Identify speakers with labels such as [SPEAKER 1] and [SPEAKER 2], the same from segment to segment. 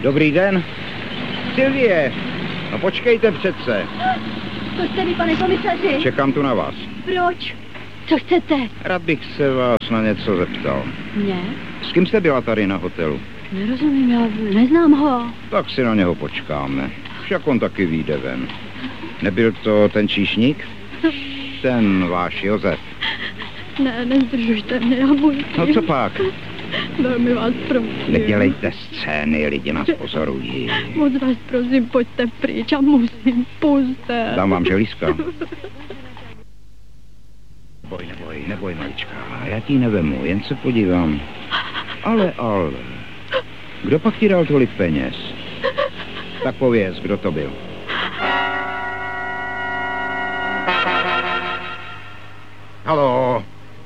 [SPEAKER 1] Dobrý den. Sylvie, no počkejte přece.
[SPEAKER 2] Co jste vy, pane komisaři?
[SPEAKER 1] Čekám tu na vás.
[SPEAKER 2] Proč? Co chcete?
[SPEAKER 1] Rád bych se vás na něco zeptal.
[SPEAKER 2] Mě?
[SPEAKER 1] S kým jste byla tady na hotelu?
[SPEAKER 2] Nerozumím, já neznám ho.
[SPEAKER 1] Tak si na něho počkáme. Však on taky vyjde ven. Nebyl to ten číšník? Ten váš Josef.
[SPEAKER 2] Ne, nezdržujte mě, já můj.
[SPEAKER 1] No co pak?
[SPEAKER 2] Velmi vás prosím.
[SPEAKER 1] Nedělejte scény, lidi nás pozorují.
[SPEAKER 2] Moc vás prosím, pojďte pryč a musím, puste.
[SPEAKER 1] Dám vám želízka. Neboj, malička, já ti nevemu, jen se podívám. Ale, kdo pak ti dal tolik peněz? Tak pověz, kdo to byl. Haló?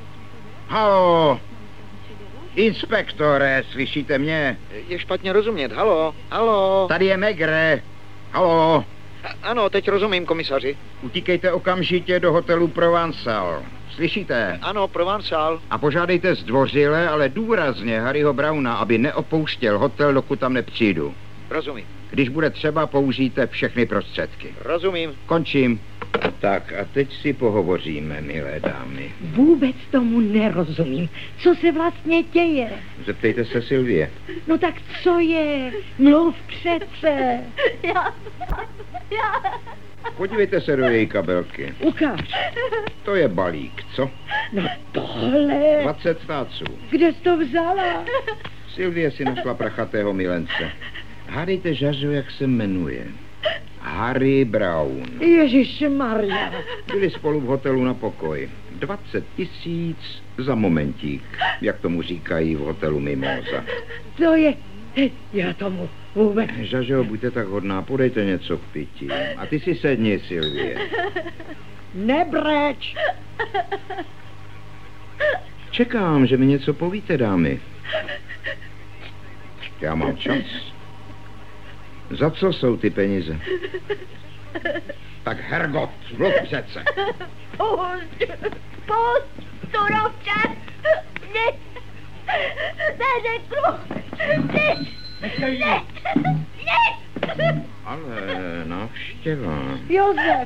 [SPEAKER 1] Inspektore, slyšíte mě?
[SPEAKER 3] Je špatně rozumět, haló.
[SPEAKER 1] Tady je Megre. Haló?
[SPEAKER 3] Ano, teď rozumím, komisaři.
[SPEAKER 1] Utíkejte okamžitě do hotelu Provençal. Slyšíte?
[SPEAKER 3] Ano, Provençal.
[SPEAKER 1] A požádejte zdvořile, ale důrazně Harryho Browna, aby neopouštěl hotel, dokud tam nepřijdu.
[SPEAKER 3] Rozumím.
[SPEAKER 1] Když bude třeba, použijte všechny prostředky.
[SPEAKER 3] Rozumím.
[SPEAKER 1] Končím. Tak a teď si pohovoříme, milé dámy.
[SPEAKER 4] Vůbec tomu nerozumím. Co se vlastně děje?
[SPEAKER 1] Zeptejte se Sylvie.
[SPEAKER 4] No tak co je? Mluv přece.
[SPEAKER 2] Já.
[SPEAKER 1] Podívejte se do její kabelky.
[SPEAKER 4] Ukáž.
[SPEAKER 1] To je balík, co?
[SPEAKER 4] No tohle.
[SPEAKER 1] 20 stáců.
[SPEAKER 4] Kde jsi to vzala?
[SPEAKER 1] Sylvie si našla prachatého milence. Hádejte, Žařo, jak se jmenuje. Harry Brown.
[SPEAKER 4] Ježišmarja.
[SPEAKER 1] Byli spolu v hotelu na pokoj. 20 000 za momentík, jak tomu říkají v hotelu Mimoza.
[SPEAKER 4] To je... Já tomu vůbec...
[SPEAKER 1] Žažo, buďte tak hodná, podejte něco k pití. A ty si sedni, Sylvie.
[SPEAKER 4] Nebreč.
[SPEAKER 1] Čekám, že mi něco povíte, dámy. Já mám čas. Za co jsou ty peníze? Tak hergot, mluv přece.
[SPEAKER 2] Pust, surovče, nic, neřeknu, nic.
[SPEAKER 1] Ale návštěva.
[SPEAKER 4] Josef.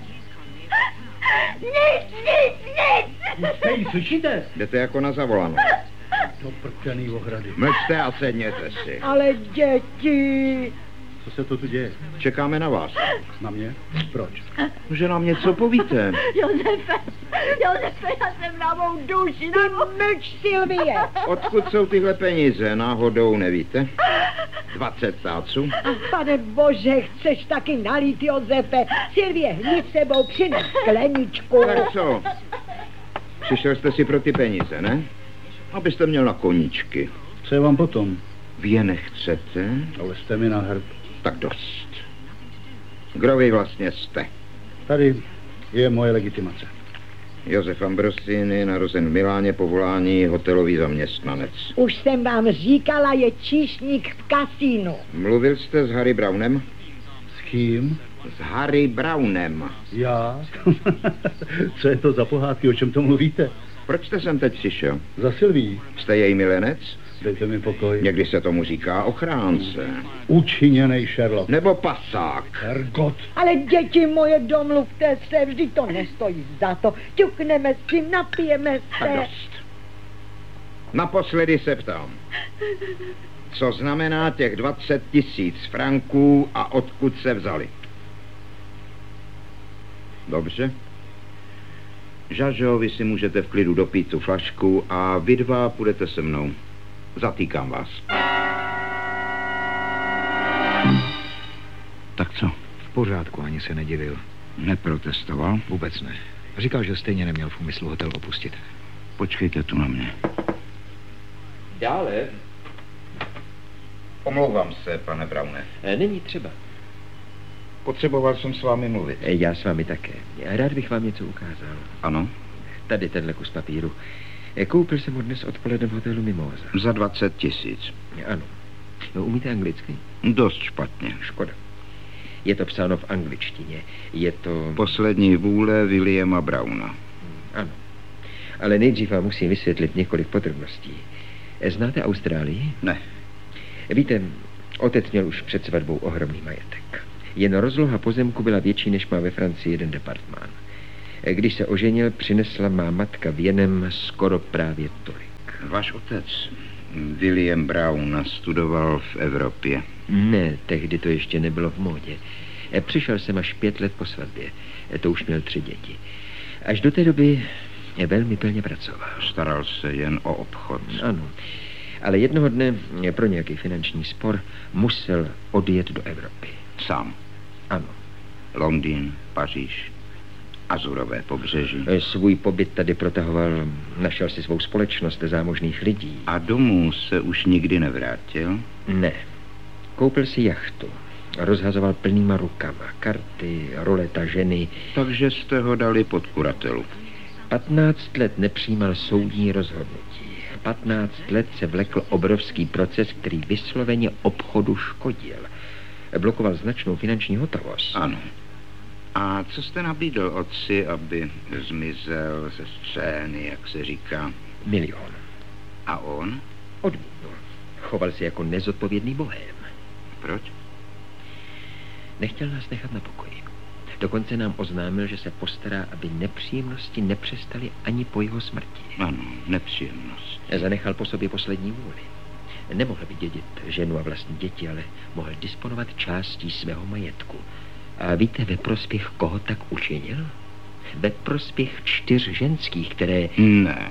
[SPEAKER 2] Nic.
[SPEAKER 5] Hej, slyšíte?
[SPEAKER 1] Jdete jako na zavolanou.
[SPEAKER 5] To prčený ohrady.
[SPEAKER 1] Mlčte a sedněte si.
[SPEAKER 4] Ale děti.
[SPEAKER 5] Co se to tu děje?
[SPEAKER 1] Čekáme na vás.
[SPEAKER 5] Na mě? Proč?
[SPEAKER 1] Že nám něco povíte.
[SPEAKER 2] Josefe, já jsem na mou duši,
[SPEAKER 4] Ty mlč, Sylvie.
[SPEAKER 1] Odkud jsou tyhle peníze? Náhodou nevíte? 20 stáců.
[SPEAKER 4] Pane Bože, chceš taky nalít, Josefe? Sylvie, hned sebou přines skleničku.
[SPEAKER 1] Tak co? Přišel jste si pro ty peníze, ne? Abyste měl na koníčky.
[SPEAKER 5] Co je vám potom?
[SPEAKER 1] Vy je nechcete?
[SPEAKER 5] Ale jste mi na hrb.
[SPEAKER 1] Tak dost. Kdo vy vlastně jste?
[SPEAKER 5] Tady je moje legitimace.
[SPEAKER 1] Josef Ambrosini, narozen v Miláně, povolání hotelový zaměstnanec.
[SPEAKER 4] Už jsem vám říkala, je číšník v kasínu.
[SPEAKER 1] Mluvil jste s Harry Brownem?
[SPEAKER 5] S kým?
[SPEAKER 1] S Harry Brownem.
[SPEAKER 5] Já? Co je to za pohádky, o čem to mluvíte?
[SPEAKER 1] Proč jste sem teď přišel?
[SPEAKER 5] Za Sylví.
[SPEAKER 1] Jste její milenec?
[SPEAKER 5] Dejte mi pokoj.
[SPEAKER 1] Někdy se tomu říká ochránce.
[SPEAKER 5] Učiněnej Sherlock.
[SPEAKER 1] Nebo pasák.
[SPEAKER 5] Hergot.
[SPEAKER 4] Ale děti moje, domluvte se, vždyť to nestojí za to. Ťukneme si, napijeme
[SPEAKER 1] Tak
[SPEAKER 4] se.
[SPEAKER 1] dost. Naposledy se ptám. Co znamená těch 20 000 franků a odkud se vzali? Dobře. Žažo, vy si můžete v klidu dopít tu flašku a vy dva půjdete se mnou. Zatýkám vás. Tak co?
[SPEAKER 3] V pořádku, ani se nedivil.
[SPEAKER 1] Neprotestoval?
[SPEAKER 3] Vůbec ne. Říkal, že stejně neměl v úmyslu hotel opustit.
[SPEAKER 1] Počkejte tu na mě.
[SPEAKER 3] Dále?
[SPEAKER 1] Omlouvám se, pane Browne.
[SPEAKER 3] Není třeba.
[SPEAKER 1] Potřeboval jsem s vámi mluvit.
[SPEAKER 3] Já s vámi také. Rád bych vám něco ukázal.
[SPEAKER 1] Ano?
[SPEAKER 3] Tady tenhle kus papíru. Koupil jsem ho dnes odpoledne v hotelu Mimoza.
[SPEAKER 1] Za 20 000.
[SPEAKER 3] Ano. No, umíte anglicky?
[SPEAKER 1] Dost špatně.
[SPEAKER 3] Škoda. Je to psáno v angličtině. Je to...
[SPEAKER 1] Poslední vůle Williama Browna.
[SPEAKER 3] Ano. Ale nejdřív vám musím vysvětlit několik podrobností. Znáte Austrálii?
[SPEAKER 1] Ne.
[SPEAKER 3] Víte, Otec měl už před svatbou ohromný majetek. Jen rozloha pozemku byla větší, než má ve Francii jeden departmán. Když se oženil, přinesla má matka věnem skoro právě tolik.
[SPEAKER 1] Váš otec, William Brown, studoval v Evropě.
[SPEAKER 3] Ne, tehdy to ještě nebylo v módě. Přišel jsem až 5 let po svatbě. To už měl 3 děti. Až do té doby velmi pilně pracoval.
[SPEAKER 1] Staral se jen o obchod.
[SPEAKER 3] Ano, ale jednoho dne pro nějaký finanční spor musel odjet do Evropy.
[SPEAKER 1] Sám.
[SPEAKER 3] Ano.
[SPEAKER 1] Londýn, Paříž, Azurové pobřeží.
[SPEAKER 3] Svůj pobyt tady protahoval, našel si svou společnost zámožných lidí.
[SPEAKER 1] A domů se už nikdy nevrátil?
[SPEAKER 3] Ne. Koupil si jachtu. Rozhazoval plnýma rukama. Karty, roleta, ženy.
[SPEAKER 1] Takže jste ho dali pod kuratelu.
[SPEAKER 3] 15 let nepřijímal soudní rozhodnutí. 15 let se vlekl obrovský proces, který vysloveně obchodu škodil. Blokoval značnou finanční hotovost.
[SPEAKER 1] Ano. A co jste nabídl otci, aby zmizel ze scény, jak se říká?
[SPEAKER 3] 1 milion.
[SPEAKER 1] A on?
[SPEAKER 3] Odmítnul. Choval se jako nezodpovědný bohém.
[SPEAKER 1] Proč?
[SPEAKER 3] Nechtěl nás nechat na pokoji. Dokonce nám oznámil, že se postará, aby nepříjemnosti nepřestaly ani po jeho smrti.
[SPEAKER 1] Ano, nepříjemnost.
[SPEAKER 3] Zanechal po sobě poslední vůli. Nemohl vydědit ženu a vlastní děti, ale mohl disponovat částí svého majetku. A víte, ve prospěch koho tak učinil? Ve prospěch 4 ženských, které...
[SPEAKER 1] Ne.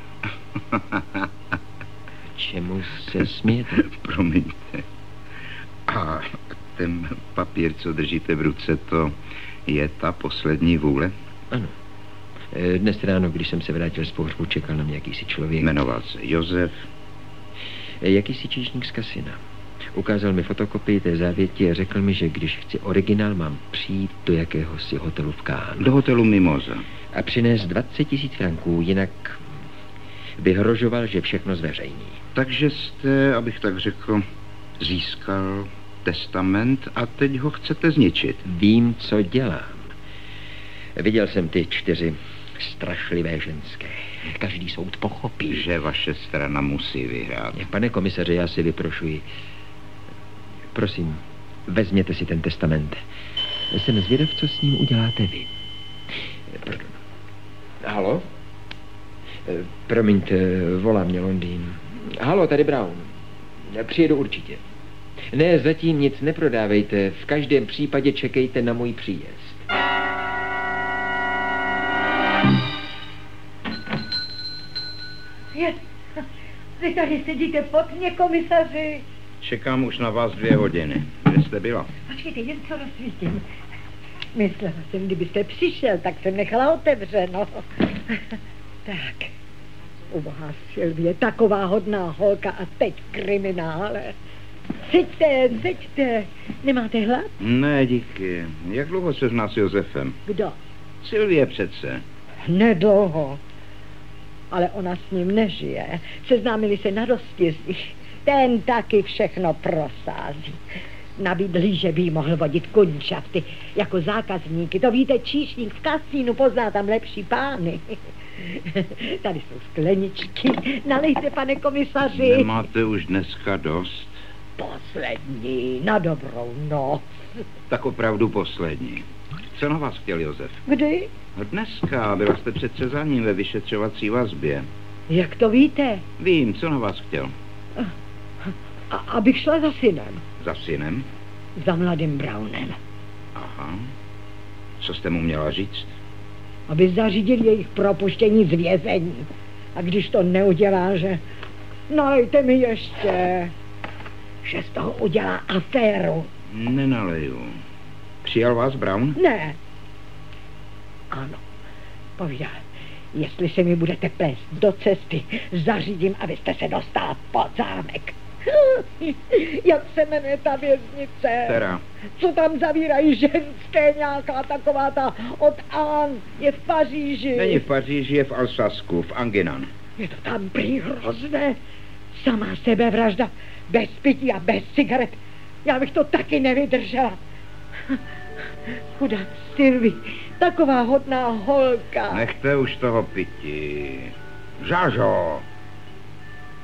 [SPEAKER 3] Čemu se smějete?
[SPEAKER 1] Promiňte. A ten papír, co držíte v ruce, to je ta poslední vůle?
[SPEAKER 3] Ano. Dnes ráno, když jsem se vrátil z pohřbu, čekal na mě jakýsi člověk.
[SPEAKER 1] Jmenoval se Josef.
[SPEAKER 3] Jakýsi číšník z kasina. Ukázal mi fotokopii té závěti a řekl mi, že když chci originál, mám přijít do jakéhosi hotelu v Cannes.
[SPEAKER 1] Do hotelu Mimoza.
[SPEAKER 3] A přinést 20 000 franků, jinak vyhrožoval, že všechno zveřejní.
[SPEAKER 1] Takže jste, abych tak řekl, získal testament a teď ho chcete zničit.
[SPEAKER 3] Vím, co dělám. Viděl jsem ty 4 strašlivé ženské. Každý soud pochopí,
[SPEAKER 1] Že vaše strana musí vyhrát.
[SPEAKER 3] Pane komisaře, já si vyprošuji. Prosím, vezměte si ten testament. Jsem zvědav, co s ním uděláte vy. Pardon. Halo? Promiňte, volá mě Londýn. Halo, tady Brown. Přijedu určitě. Ne, zatím nic neprodávejte. V každém případě čekejte na můj příjezd.
[SPEAKER 4] Vy tady sedíte pod mě, komisaři.
[SPEAKER 1] Čekám už na vás 2 hodiny. Kde jste byla?
[SPEAKER 4] Počkejte, jen co rozsvítím. Myslela jsem, kdybyste přišel, tak jsem nechala otevřeno. Tak, ubohá Sylvie, taková hodná holka a teď v kriminále. Seďte, nemáte hlad?
[SPEAKER 1] Ne, díky. Jak dlouho se zná s Josefem?
[SPEAKER 4] Kdo?
[SPEAKER 1] Sylvie přece.
[SPEAKER 4] Nedlouho. Ale ona s ním nežije. Seznámili se na rozpězí. Ten taky všechno prosází. Nabídli, že by jí mohl vodit kunšafty jako zákazníky. To víte, číšník v kasínu pozná tam lepší pány. Tady jsou skleničky. Nalejte, pane komisaři.
[SPEAKER 1] Nemáte už dneska dost?
[SPEAKER 4] Poslední, na dobrou noc.
[SPEAKER 1] Tak opravdu poslední. Co na vás chtěl Josef?
[SPEAKER 4] Kdy?
[SPEAKER 1] Dneska, byla jste přece za ním ve vyšetřovací vazbě.
[SPEAKER 4] Jak to víte?
[SPEAKER 1] Vím, co na vás chtěl.
[SPEAKER 4] Abych šla za synem.
[SPEAKER 1] Za synem?
[SPEAKER 4] Za mladým Brownem.
[SPEAKER 1] Aha. Co jste mu měla říct?
[SPEAKER 4] Aby zařídil jejich propuštění z vězení. A když to neudělá, že... Nalejte mi ještě. Že z toho udělá aféru.
[SPEAKER 1] Nenaleju. Přijal vás Brown?
[SPEAKER 4] Ne. Ano. Povídá, jestli se mi budete plést do cesty, zařídím, abyste se dostala pod zámek. Jak se jmenuje ta věznice?
[SPEAKER 1] Která?
[SPEAKER 4] Co tam zavírají ženské, nějaká taková ta od Anne, je v Paříži.
[SPEAKER 1] Není v Paříži, je v Alsasku, v Anginan.
[SPEAKER 4] Je to tam prý hrozné. Sama sebevražda, bez pití a bez cigaret. Já bych to taky nevydržela. Chudá Sylvie, taková hodná holka.
[SPEAKER 1] Nechte už toho pití. Žážo!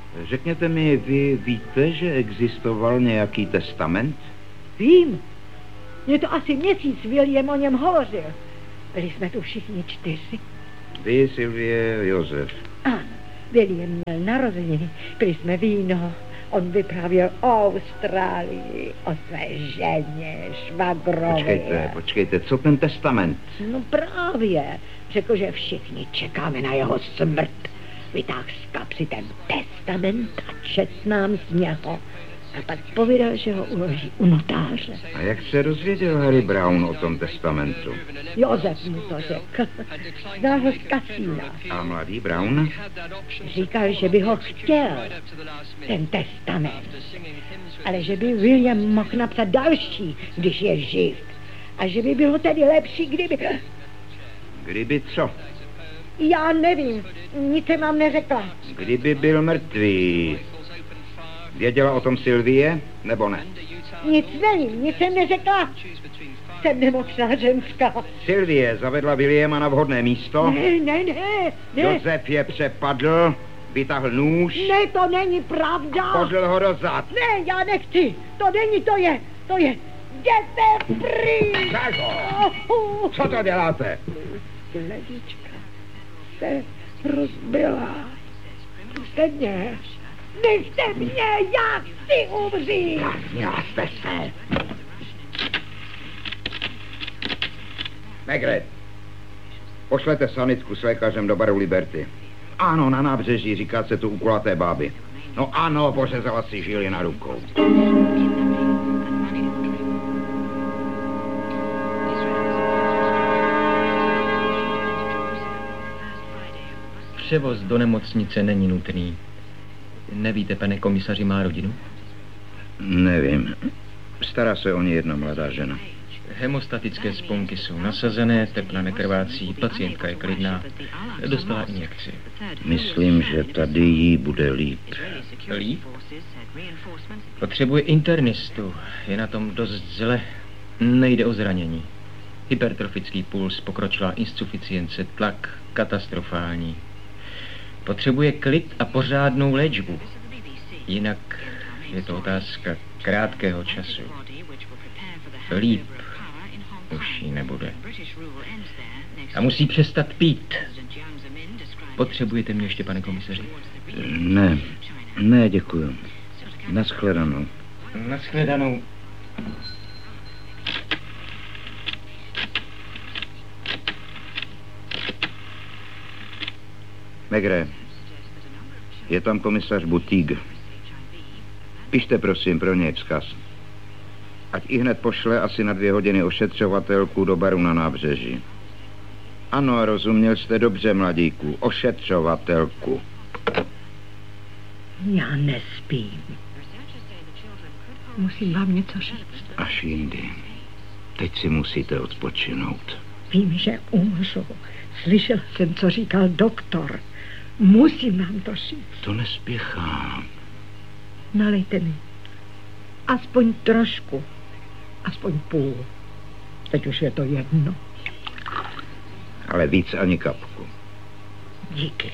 [SPEAKER 1] Řekněte mi, vy víte, že existoval nějaký testament?
[SPEAKER 4] Vím. Je to asi měsíc, William o něm hovořil. Byli jsme tu všichni 4.
[SPEAKER 1] Vy, Sylvie, Josef.
[SPEAKER 4] Ano, William měl narozeniny, pili jsme víno. On vyprávěl o Austrálii, o své ženě, švagrovi.
[SPEAKER 1] Počkejte, co ten testament?
[SPEAKER 4] No právě, řekl, že všichni čekáme na jeho smrt. Vytáhl z kapsy ten testament a čet nám z něho. A pak povídal, že ho uloží u notáře.
[SPEAKER 1] A jak se dozvěděl Harry Brown o tom testamentu?
[SPEAKER 4] Josef mu to řekl. Znal ho z kasína.
[SPEAKER 1] A mladý Brown?
[SPEAKER 4] Říkal, že by ho chtěl, ten testament. Ale že by William mohl napsat další, když je živ. A že by bylo tedy lepší, kdyby...
[SPEAKER 1] Kdyby co?
[SPEAKER 4] Já nevím, nic jsem vám neřekla.
[SPEAKER 1] Kdyby byl mrtvý. Věděla o tom Sylvie, nebo ne?
[SPEAKER 4] Nic nevím, nic jsem neřekla. Jsem nemocná ženská.
[SPEAKER 1] Sylvie zavedla Williama na vhodné místo.
[SPEAKER 4] Ne.
[SPEAKER 1] Josef je přepadl, vytáhl nůž.
[SPEAKER 4] Ne, to není pravda.
[SPEAKER 1] Podl ho do zad.
[SPEAKER 4] Ne, já nechci. To není, to je. Jděte pryč.
[SPEAKER 1] Co to děláte?
[SPEAKER 4] Lednička se rozbila. Puste mě. Nechte mě, já chci umřít.
[SPEAKER 1] Zasněla jste se. Maigret, pošlete sanitku s lékařem do baru Liberty. Ano, na nábřeží, říká se tu u kulaté báby. No ano, pořezala si žily na rukou.
[SPEAKER 3] Převoz do nemocnice není nutný. Nevíte, pane komisaři, má rodinu?
[SPEAKER 1] Nevím. Stará se o ně jedna mladá žena.
[SPEAKER 3] Hemostatické sponky jsou nasazené, tepla nekrvácí, pacientka je klidná. Dostala injekci.
[SPEAKER 1] Myslím, že tady jí bude líp.
[SPEAKER 3] Líp? Potřebuje internistu. Je na tom dost zle. Nejde o zranění. Hypertrofický puls, pokročilá insuficience, tlak katastrofální. Potřebuje klid a pořádnou léčbu. Jinak je to otázka krátkého času. Líp už jí nebude. A musí přestat pít. Potřebujete mě ještě, pane komisaři?
[SPEAKER 1] Ne, děkuju. Naschledanou.
[SPEAKER 3] Naschledanou.
[SPEAKER 1] Maigret, je tam komisař Boutig. Pište prosím pro něj vzkaz. Ať i hned pošle asi na 2 hodiny ošetřovatelku do baru na nábřeží. Ano, rozuměl jste dobře, mladíku. Ošetřovatelku.
[SPEAKER 4] Já nespím. Musím vám něco říct.
[SPEAKER 1] Až jindy. Teď si musíte odpočinout.
[SPEAKER 4] Vím, že umřu. Slyšel jsem, co říkal doktor. Musím vám to říct.
[SPEAKER 1] To nespěchá.
[SPEAKER 4] Nalejte mi. Aspoň trošku. Aspoň půl. Teď už je to jedno.
[SPEAKER 1] Ale víc ani kapku.
[SPEAKER 4] Díky.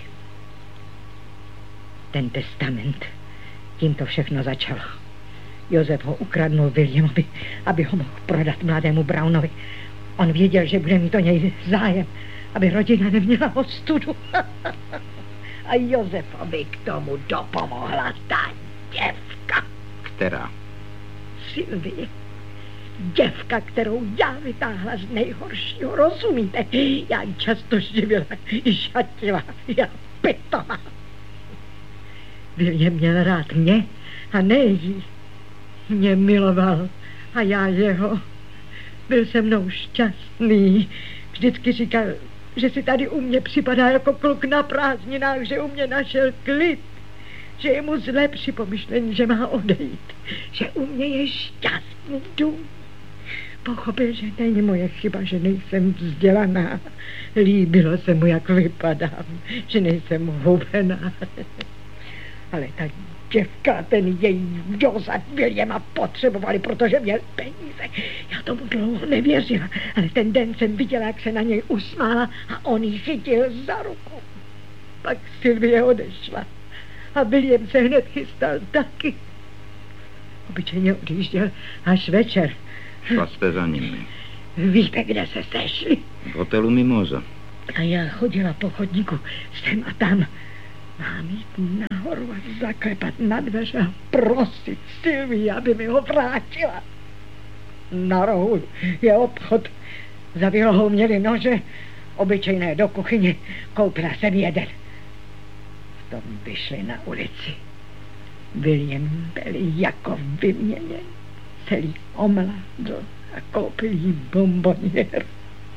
[SPEAKER 4] Ten testament. Tím to všechno začalo. Josef ho ukradnul Williamovi, aby ho mohl prodat mladému Brownovi. On věděl, že bude mít o něj zájem, aby rodina neměla ostudu. A Josefovi k tomu dopomohla ta děvka.
[SPEAKER 1] Která?
[SPEAKER 4] Sylvie. Děvka, kterou já vytáhla z nejhoršího, rozumíte? Já ji často živila, žatila, já pitová. William měl rád mě a ne jí. Mě miloval a já jeho. Byl se mnou šťastný. Vždycky říkal, že si tady u mě připadá jako kluk na prázdninách, že u mě našel klid. Že je mu zlé při pomyšlení, že má odejít. Že u mě je šťastný dům. Pochopil, že není moje chyba, že nejsem vzdělaná. Líbilo se mu, jak vypadám, že nejsem hubená. Ale ta děvka, ten její Josef Williama potřebovali, protože měl peníze. Já tomu dlouho nevěřila, ale ten den jsem viděla, jak se na něj usmála a on ji chytil za ruku. Pak Sylvie odešla A William se hned chystal taky. Obyčejně odjížděl až večer.
[SPEAKER 1] Šla jste za nimi.
[SPEAKER 4] Víte, kde se sešli?
[SPEAKER 1] V hotelu Mimoza.
[SPEAKER 4] A já chodila po chodníku sem a tam. Mám jít nahoru a zaklepat na dveře a prosit Sylvii, aby mi ho vrátila. Na rohu je obchod. Za výlohou měli nože, obyčejné do kuchyně. Koupila jsem jeden. V tom vyšli na ulici. William byl jako vyměněn. Celý omládl a koupil jí bomboniér.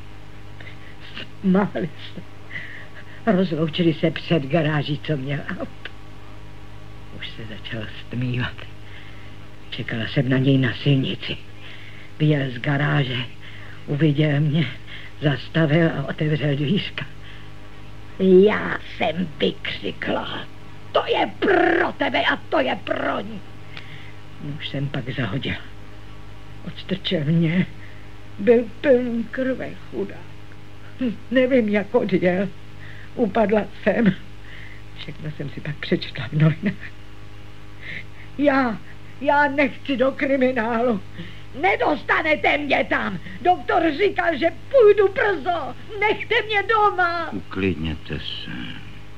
[SPEAKER 4] Smáli se. Rozloučili se před garáží, co měl auto. Už se začal stmívat. Čekala jsem na něj na silnici. Vyjel z garáže, uviděl mě, zastavil a otevřel dvířka. Já jsem vykřikla, to je pro tebe a to je pro ní. Už jsem pak zahodil. Odstrčil mě, byl plný krve, chudák. Nevím, jak odjel. Upadla jsem. Všechno jsem si pak přečetla v novinách. Já nechci do kriminálu. Nedostanete mě tam. Doktor říkal, že půjdu brzo. Nechte mě doma.
[SPEAKER 1] Uklidněte se.